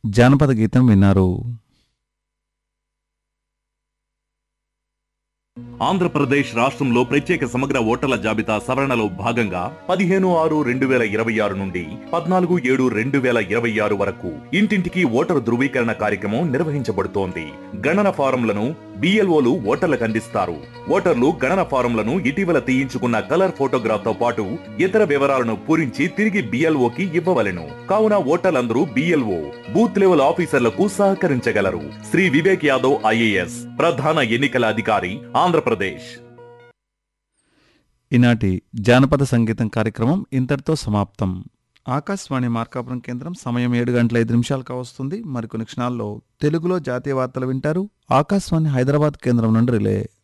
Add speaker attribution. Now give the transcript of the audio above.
Speaker 1: జానపద గీతం విన్నారు.
Speaker 2: ఆంధ్రప్రదేశ్ రాష్ట్రంలో ప్రత్యేక సమగ్ర ఓటర్ల జాబితా సవరణలో భాగంగా 15/6/2026 నుండి 14/7/2026 వరకు ఇంటింటికి ఓటరు ధృవీకరణ కార్యక్రమం నిర్వహించబడుతోంది. గణన ఫారంలను బిఎల్ఓలు ఓటర్లకు అందిస్తారు. ఓటర్లు గణన ఫారంలను ఇటీవల తీయించుకున్న కలర్ ఫోటోగ్రాఫ్ తో పాటు ఇతర వివరాలను పూరించి తిరిగి బిఎల్ఓకి ఇవ్వవలెను. కావున ఓటర్లందరూ బిఎల్ఓ బూత్ లెవెల్ ఆఫీసర్లకు సహకరించగలరు. శ్రీ వివేక్ యాదవ్ ఐఏఎస్ ప్రధాన ఎన్నికల అధికారి, ఆంధ్రప్రదేశ్.
Speaker 1: ఈనాటి జానపద సంగీతం కార్యక్రమం ఇంతటితో సమాప్తం. ఆకాశవాణి మార్కాపురం కేంద్రం సమయం 7:05 వస్తుంది. మరికొన్ని క్షణాల్లో తెలుగులో జాతీయ వార్తలు వింటారు. ఆకాశవాణి హైదరాబాద్ కేంద్రం నుండి రిలే.